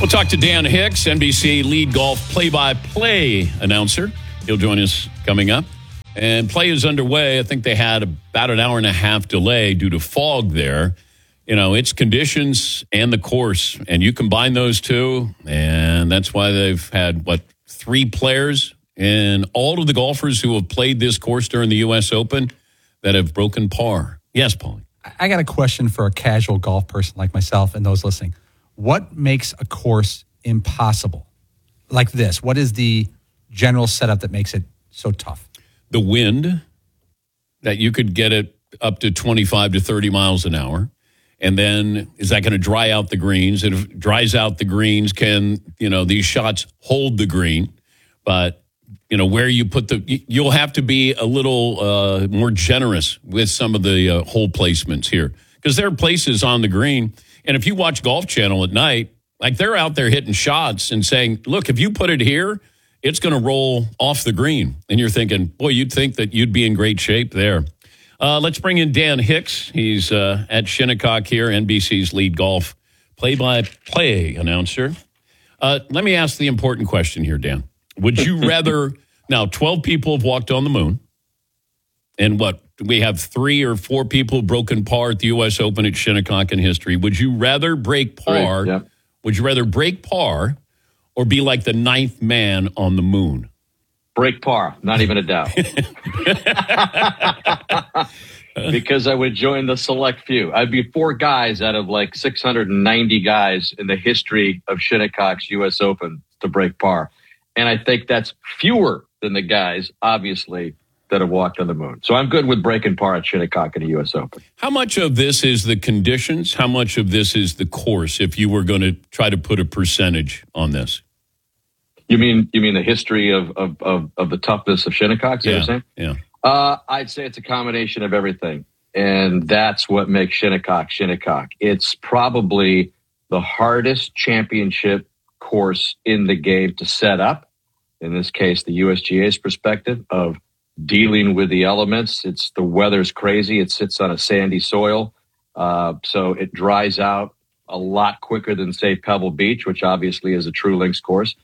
We'll talk to Dan Hicks, NBC lead golf play-by-play announcer. He'll join us coming up. And play is underway. I think they had about an hour and a half delay due to fog there. You know, it's conditions and the course, and you combine those two, and that's why they've had, 3 players and all of the golfers who have played this course during the U.S. Open that have broken par. Yes, Paulie. I got a question for a casual golf person like myself and those listening. What makes a course impossible like this? What is the general setup that makes it so tough? The wind, that you could get it up to 25 to 30 miles an hour. And then is that going to dry out the greens? And if it dries out the greens, can, these shots hold the green? But, where you put you'll have to be a little more generous with some of the hole placements here. Because there are places on the green. And if you watch Golf Channel at night, like they're out there hitting shots and saying, look, if you put it here, it's going to roll off the green. And you're thinking, boy, you'd think that you'd be in great shape there. Let's bring in Dan Hicks. He's at Shinnecock here, NBC's lead golf play-by-play announcer. Let me ask the important question here, Dan. Would you rather, now 12 people have walked on the moon, and we have 3 or 4 people broken par at the U.S. Open at Shinnecock in history. Would you rather break par? Right, yeah. Would you rather break par or be like the 9th man on the moon? Break par, not even a doubt. Because I would join the select few. I'd be 4 guys out of 690 guys in the history of Shinnecock's U.S. Open to break par. And I think that's fewer than the guys, obviously, that have walked on the moon. So I'm good with breaking par at Shinnecock in the U.S. Open. How much of this is the conditions? How much of this is the course, if you were going to try to put a percentage on this? You mean the history of the toughness of Shinnecock? Is that what you're saying? Yeah. I'd say it's a combination of everything. And that's what makes Shinnecock Shinnecock. It's probably the hardest championship course in the game to set up. In this case, the USGA's perspective of dealing with the elements. The weather's crazy. It sits on a sandy soil. So it dries out a lot quicker than, say, Pebble Beach, which obviously is a true links course.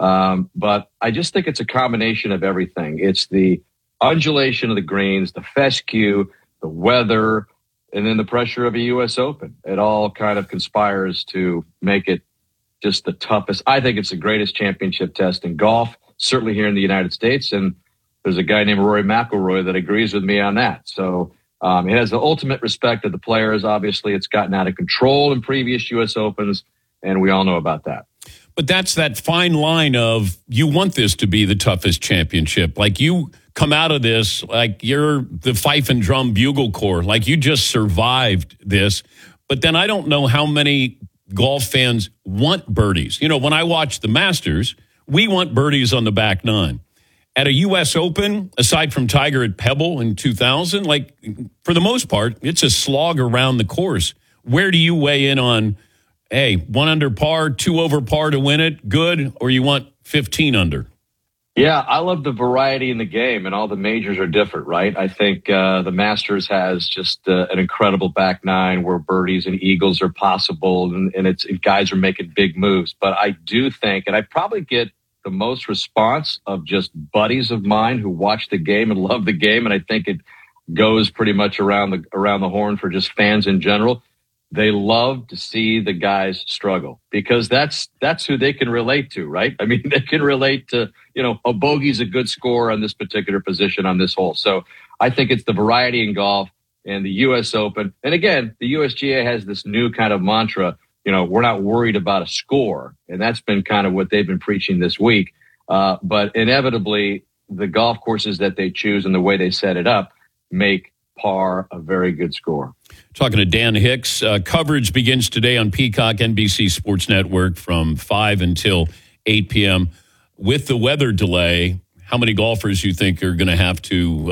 But I just think it's a combination of everything. It's the undulation of the greens, the fescue, the weather, and then the pressure of a U.S. Open. It all kind of conspires to make it just the toughest. I think it's the greatest championship test in golf, certainly here in the United States. And there's a guy named Rory McIlroy that agrees with me on that. So it has the ultimate respect of the players. Obviously, it's gotten out of control in previous U.S. Opens, and we all know about that. But that's that fine line of you want this to be the toughest championship. Like you come out of this like you're the fife and drum bugle corps, like you just survived this. But then I don't know how many golf fans want birdies. When I watch the Masters, we want birdies on the back nine. At a U.S. Open, aside from Tiger at Pebble in 2000, for the most part, it's a slog around the course. Where do you weigh in on, hey, 1 under par, 2 over par to win it, good, or you want 15 under? Yeah, I love the variety in the game, and all the majors are different, right? I think the Masters has just an incredible back nine where birdies and eagles are possible, and guys are making big moves. But I do think, and I probably get the most response of just buddies of mine who watch the game and love the game, and I think it goes pretty much around the horn for just fans in general. They love to see the guys struggle because that's who they can relate to, right? I mean, they can relate to, a bogey's a good score on this particular position on this hole. So I think it's the variety in golf and the U.S. Open. And again, the USGA has this new kind of mantra, we're not worried about a score. And that's been kind of what they've been preaching this week. But inevitably, the golf courses that they choose and the way they set it up make par a very good score. Talking to Dan Hicks. Coverage begins today on Peacock, NBC Sports Network from 5 until 8 p.m. With the weather delay, how many golfers you think are going to have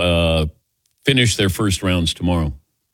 to finish their first rounds tomorrow?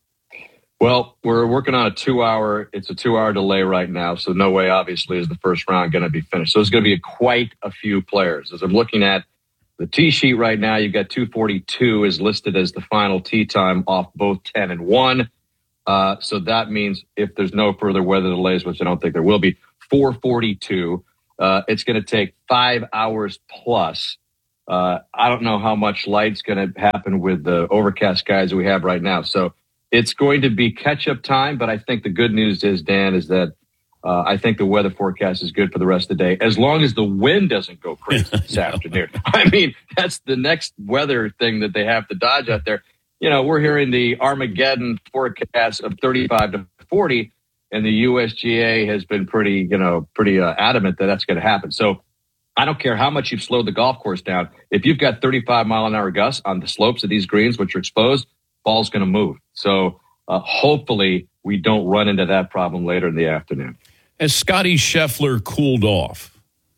Well, we're working on it's a 2-hour delay right now. So no way, obviously, is the first round going to be finished. So there's going to be quite a few players. As I'm looking at the tee sheet right now, you've got 2:42 is listed as the final tee time off both 10 and 1. So that means if there's no further weather delays, which I don't think there will be, 4:42. It's going to take 5 hours plus. I don't know how much light's going to happen with the overcast skies that we have right now. So it's going to be catch-up time. But I think the good news is, Dan, is that I think the weather forecast is good for the rest of the day, as long as the wind doesn't go crazy this afternoon. I mean, that's the next weather thing that they have to dodge out there. You know, we're hearing the Armageddon forecast of 35 to 40, and the USGA has been pretty adamant that that's going to happen. So I don't care how much you've slowed the golf course down. If you've got 35-mile-an-hour gusts on the slopes of these greens, which are exposed, ball's going to move. So hopefully we don't run into that problem later in the afternoon. Has Scotty Scheffler cooled off?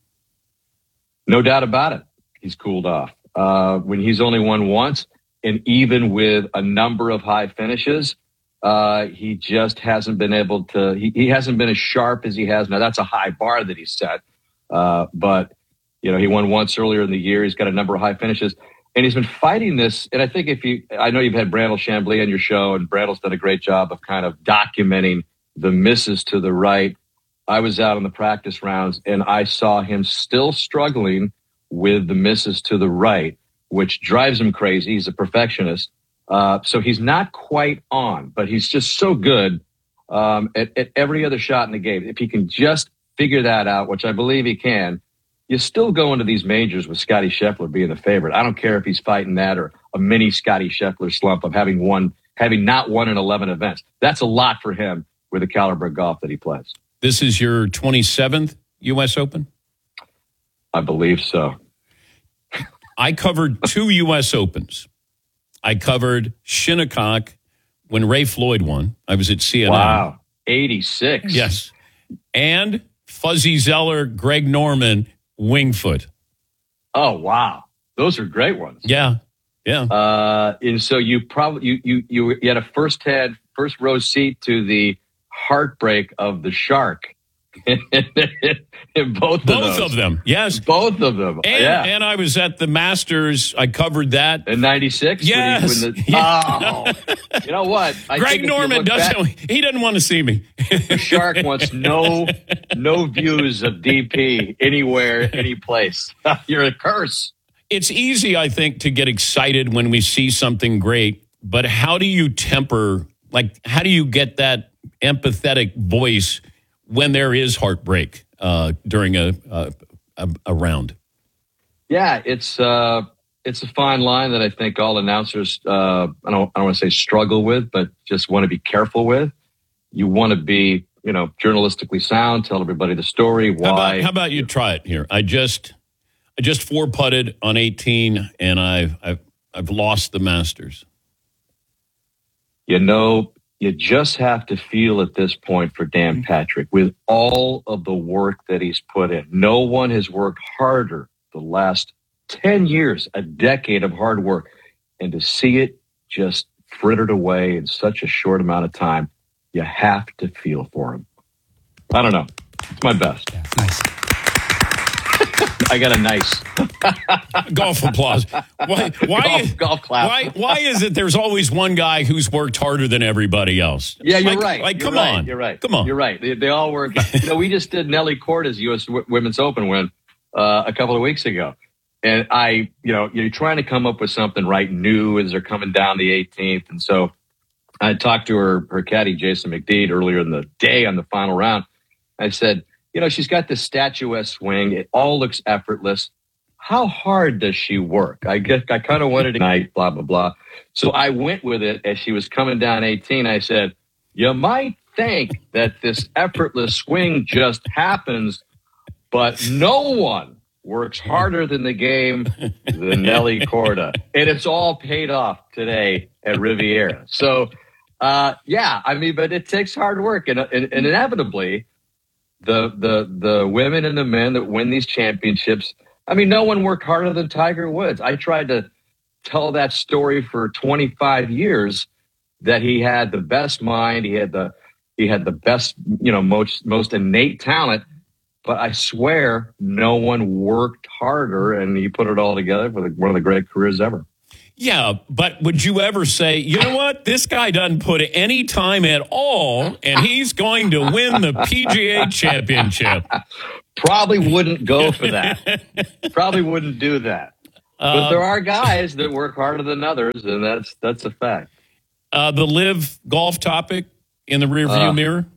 No doubt about it. He's cooled off. When he's only won once, and even with a number of high finishes, he just hasn't been able to. He hasn't been as sharp as he has now. That's a high bar that he set. But you know, he won once earlier in the year. He's got a number of high finishes, and he's been fighting this. And I think I know you've had Brandel Chambly on your show, and Brandel's done a great job of kind of documenting the misses to the right. I was out on the practice rounds, and I saw him still struggling with the misses to the right, which drives him crazy. He's a perfectionist. So he's not quite on, but he's just so good at every other shot in the game. If he can just figure that out, which I believe he can, you still go into these majors with Scotty Scheffler being the favorite. I don't care if he's fighting that or a mini Scotty Scheffler slump of having not won in 11 events. That's a lot for him with the caliber of golf that he plays. This is your 27th U.S. Open? I believe so. I covered 2 U.S. Opens. I covered Shinnecock when Ray Floyd won. I was at CNN. Wow, 86. Yes. And Fuzzy Zeller, Greg Norman, Wingfoot. Oh, wow. Those are great ones. Yeah, yeah. And so you probably you had a first row seat to the heartbreak of the Shark. In both of them, yes. Both of them, and I was at the Masters. I covered that. In 96? Yes. Oh, you know what? Greg Norman he doesn't want to see me. The Shark wants no views of DP anywhere, any place. You're a curse. It's easy, I think, to get excited when we see something great, but how do you temper, how do you get that empathetic voice when there is heartbreak during a round? Yeah, it's a fine line that I think all announcers, I don't want to say struggle with, but just want to be careful with. You want to be, journalistically sound, tell everybody the story. Why? How about you try it here? I just 4-putted on 18, and I've lost the Masters. You just have to feel at this point for Dan Patrick, with all of the work that he's put in. No one has worked harder the last 10 years, a decade of hard work. And to see it just frittered away in such a short amount of time, you have to feel for him. I don't know. It's my best. Yeah, nice. I got a nice golf applause. Golf clap. Why is it there's always one guy who's worked harder than everybody else? Yeah, you're right. Come on. You're right. Come on. You're right. They all work. We just did Nelly Korda's U.S. Women's Open win a couple of weeks ago. And you're trying to come up with something new as they're coming down the 18th. And so I talked to her caddy, Jason McDeed, earlier in the day on the final round. I said, she's got this statuesque swing. It all looks effortless. How hard does she work? I kind of wanted to night, blah, blah, blah. So I went with it as she was coming down 18. I said, you might think that this effortless swing just happens, but no one works harder than the game than Nelly Korda. And it's all paid off today at Riviera. So, but it takes hard work. And inevitably, the women and the men that win these championships, no one worked harder than Tiger Woods. I tried to tell that story for 25 years, that he had the best mind, he had the best, most innate talent, but I swear no one worked harder, and he put it all together for one of the great careers ever. Yeah, but would you ever say, you know what? This guy doesn't put any time at all, and he's going to win the PGA Championship? Probably wouldn't go for that. Probably wouldn't do that. But there are guys that work harder than others, and that's a fact. The live golf topic in the rearview mirror?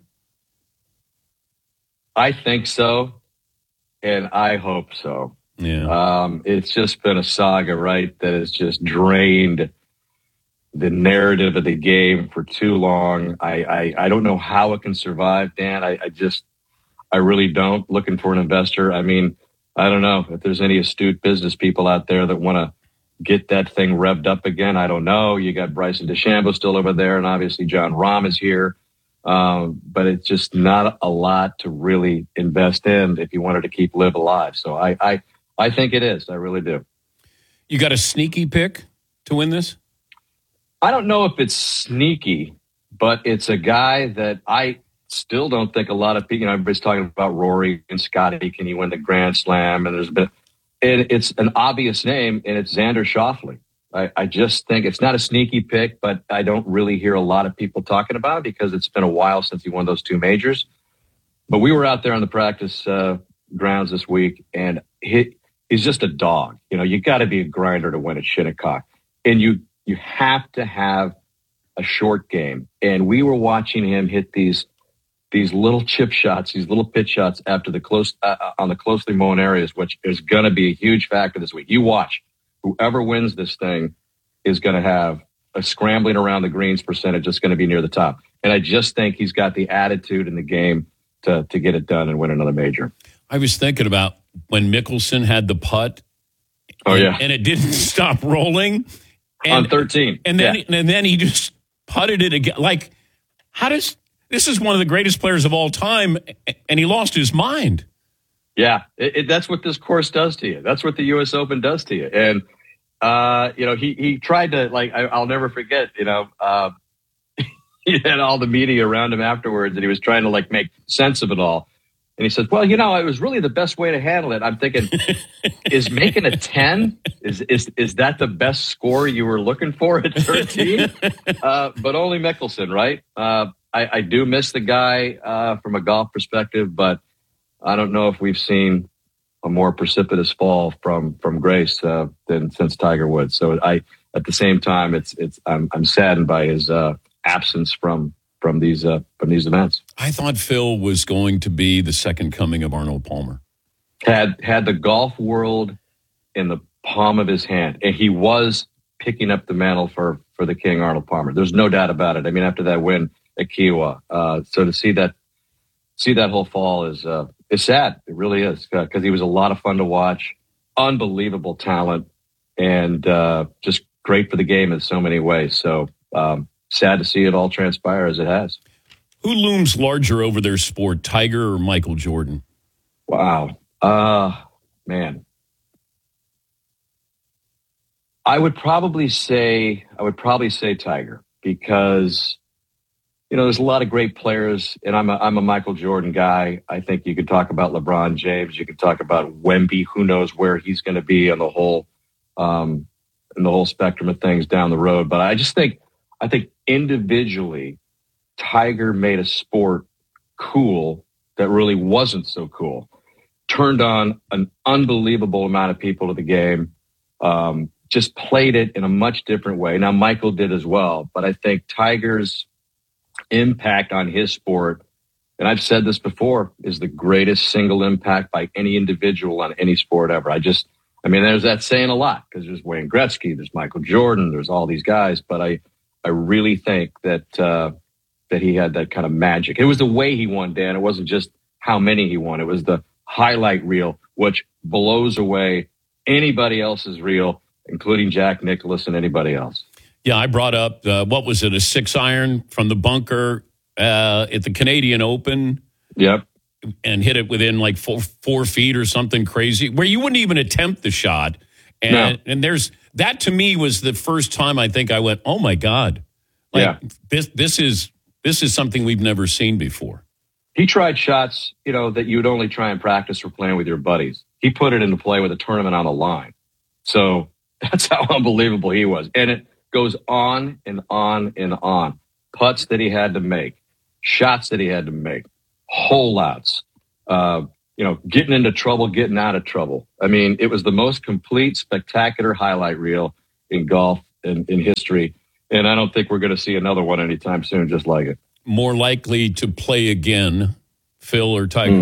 I think so, and I hope so. Yeah. It's just been a saga, right, that has just drained the narrative of the game for too long. I don't know how it can survive, Dan. I really don't. Looking for an investor. I mean, I don't know if there's any astute business people out there that want to get that thing revved up again. I don't know. You got Bryson DeChambeau still over there, and obviously John Rahm is here. But it's just not a lot to really invest in if you wanted to keep live alive. So I think it is. I really do. You got a sneaky pick to win this? I don't know if it's sneaky, but it's a guy that I still don't think a lot of people, everybody's talking about Rory and Scotty. Can he win the Grand Slam? And it's an obvious name, and it's Xander Schauffele. I just think it's not a sneaky pick, but I don't really hear a lot of people talking about it because it's been a while since he won those two majors. But we were out there on the practice grounds this week, and he's just a dog. You got to be a grinder to win at Shinnecock. And you have to have a short game. And we were watching him hit these little chip shots, these little pitch shots after on the closely mown areas, which is going to be a huge factor this week. You watch. Whoever wins this thing is going to have a scrambling around the greens percentage that's going to be near the top. And I just think he's got the attitude in the game to get it done and win another major. I was thinking about when Mickelson had the putt. Oh, yeah. And it didn't stop rolling. On 13. And then he just putted it again. Like, this is one of the greatest players of all time, and he lost his mind. Yeah, that's what this course does to you. That's what the U.S. Open does to you. And, he tried to, I'll never forget, he had all the media around him afterwards, and he was trying to, make sense of it all. And he said, well, it was really the best way to handle it. I'm thinking, is making a 10, is that the best score you were looking for at 13? But only Mickelson, right? I do miss the guy from a golf perspective, but I don't know if we've seen a more precipitous fall from grace than since Tiger Woods. So at the same time, I'm saddened by his absence from these events. I thought Phil was going to be the second coming of Arnold Palmer. Had the golf world in the palm of his hand, and he was picking up the mantle for the King, Arnold Palmer. There's no doubt about it. I mean, after that win at Kiowa, so to see that whole fall is sad. It really is, because he was a lot of fun to watch, unbelievable talent, and just great for the game in so many ways. So sad to see it all transpire as it has. Who looms larger over their sport, Tiger or Michael Jordan? Wow. Man. I would probably say Tiger, because there's a lot of great players, and I'm a Michael Jordan guy. I think you could talk about LeBron James, you could talk about Wemby. Who knows where he's going to be on the whole spectrum of things down the road. But I think individually, Tiger made a sport cool that really wasn't so cool. Turned on an unbelievable amount of people to the game. Just played it in a much different way. Now, Michael did as well, but I think Tiger's impact on his sport, and I've said this before, is the greatest single impact by any individual on any sport ever. There's that saying a lot, because there's Wayne Gretzky, there's Michael Jordan, there's all these guys, but I really think that he had that kind of magic. It was the way he won, Dan. It wasn't just how many he won. It was the highlight reel, which blows away anybody else's reel, including Jack Nicklaus and anybody else. Yeah, I brought up, a 6-iron from the bunker at the Canadian Open. Yep. And hit it within 4 feet or something crazy, where you wouldn't even attempt the shot. And there's that, to me, was the first time I think I went, oh my God. This is something we've never seen before. He tried shots, that you would only try and practice or playing with your buddies. He put it into play with a tournament on the line. So That's how unbelievable he was. And it goes on and on and on. Putts that he had to make, shots that he had to make, hole outs, getting into trouble, getting out of trouble. I mean, it was the most complete, spectacular highlight reel in golf in history. And I don't think we're going to see another one anytime soon just like it. More likely to play again, Phil or Tiger?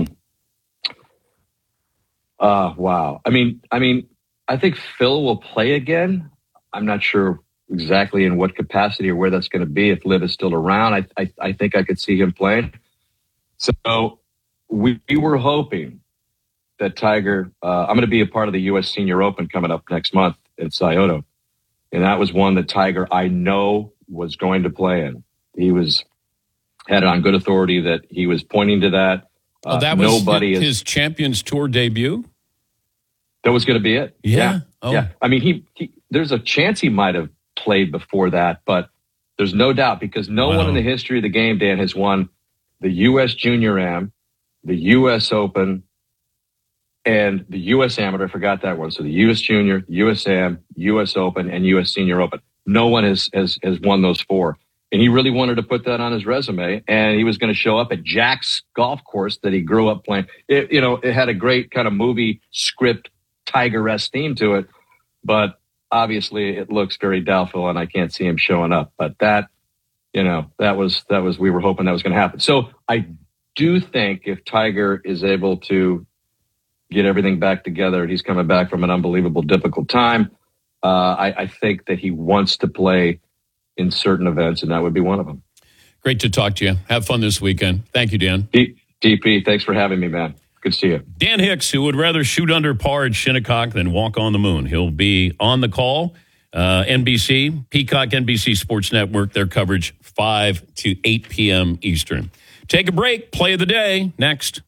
Wow. I mean, I think Phil will play again. I'm not sure exactly in what capacity or where that's going to be. If Liv is still around, I think I could see him playing. So we were hoping that Tiger, I'm going to be a part of the U.S. Senior Open coming up next month in Scioto. And that was one that Tiger, I know, was going to play in. He had it on good authority that he was pointing to that. That was his Champions Tour debut? That was going to be it. Yeah. Oh. Yeah. I mean, he there's a chance he might have played before that, but there's no doubt because no one in the history of the game, Dan, has won the U.S. Junior Am, the U.S. Open, and the U.S. Amateur. I forgot that one. So the U.S. Junior, U.S. Am, U.S. Open, and U.S. Senior Open. No one has won those four. And he really wanted to put that on his resume, and he was going to show up at Jack's golf course that he grew up playing. It had a great kind of movie script, Tiger-esque theme to it, but obviously it looks very doubtful, and I can't see him showing up. But that was we were hoping that was going to happen. So I do think if Tiger is able to get everything back together, he's coming back from an unbelievable, difficult time. I think that he wants to play in certain events, and that would be one of them. Great to talk to you. Have fun this weekend. Thank you, Dan. DP, thanks for having me, man. Good to see you. Dan Hicks, who would rather shoot under par at Shinnecock than walk on the moon. He'll be on the call. NBC, Peacock, NBC Sports Network, their coverage 5 to 8 p.m. Eastern. Take a break. Play of the day next.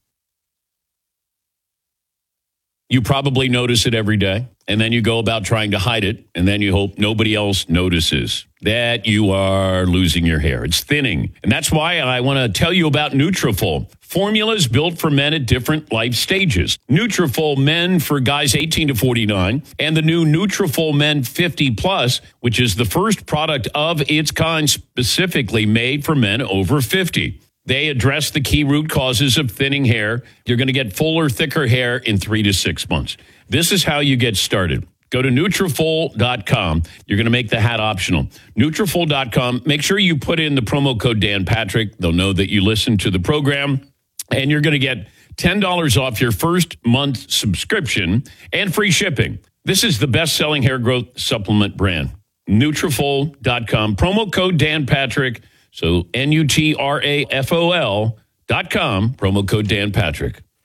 You probably notice it every day, and then you go about trying to hide it, and then you hope nobody else notices that you are losing your hair. It's thinning, and that's why I want to tell you about Nutrafol. Formulas built for men at different life stages. Nutrafol Men for guys 18 to 49, and the new Nutrafol Men 50 Plus, which is the first product of its kind specifically made for men over 50. They address the key root causes of thinning hair. You're going to get fuller, thicker hair in 3 to 6 months. This is how you get started. Go to Nutrafol.com. You're going to make the hat optional. Nutrafol.com. Make sure you put in the promo code Dan Patrick. They'll know that you listen to the program. And you're going to get $10 off your first month subscription and free shipping. This is the best-selling hair growth supplement brand. Nutrafol.com. Promo code Dan Patrick. So Nutrafol.com, promo code Dan Patrick.